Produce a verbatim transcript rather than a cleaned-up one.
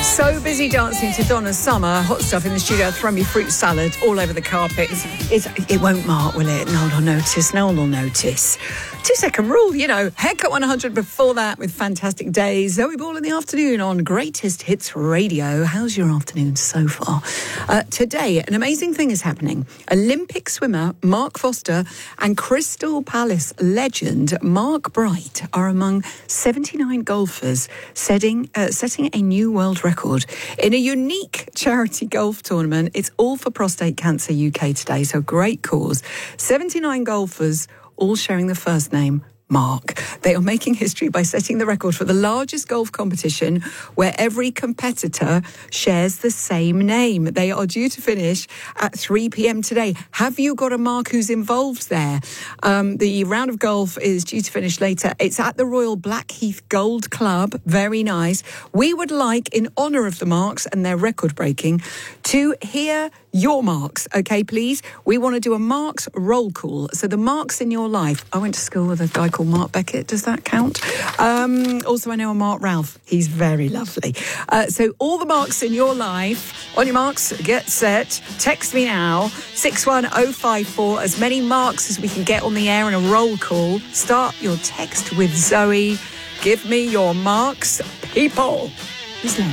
So busy dancing to Donna's Summer. Hot stuff in the studio. Throw me fruit salad all over the carpet. It's, it's, it won't mark, will it? No one will notice. No one will notice. Two-second rule, you know. Haircut one hundred before that with Fantastic Days. Zoe Ball in the afternoon on Greatest Hits Radio. How's your afternoon so far? Uh, today, an amazing thing is happening. Olympic swimmer Mark Foster and Crystal Palace legend Mark Bright are among seventy-nine golfers setting, uh, setting a new world record in a unique charity golf tournament. It's all for Prostate Cancer U K today, so great cause. seventy-nine golfers, all sharing the first name Mark. They are making history by setting the record for the largest golf competition where every competitor shares the same name. They are due to finish at three p.m. today. Have you got a Mark who's involved there? Um, the round of golf is due to finish later. It's at the Royal Blackheath Gold Club. Very nice. We would like, in honour of the Marks and their record breaking, to hear your Marks, okay, please? We want to do a Marks roll call. So the Marks in your life. I went to school with a guy called Mark Beckett. Does that count? Um, also, I know a Mark Ralph. He's very lovely. Uh, so all the Marks in your life. On your marks, get set. Text me now. six one oh five four. As many Marks as we can get on the air in a roll call. Start your text with Zoe. Give me your Marks, people. Who's next?